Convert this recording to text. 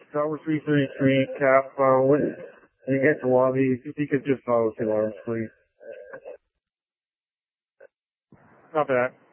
Tower 333, Cap, when you get to lobby, if you could just follow 2 arms, please. Not that.